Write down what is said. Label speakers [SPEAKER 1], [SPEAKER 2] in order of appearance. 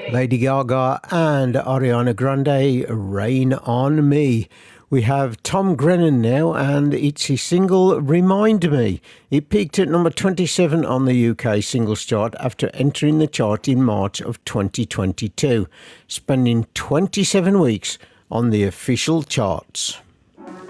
[SPEAKER 1] Lady Gaga and Ariana Grande, Rain on Me. We have Tom Grennan now, and it's his single Remind Me. It peaked at number 27 on the UK singles chart after entering the chart in March of 2022, spending 27 weeks on the official charts.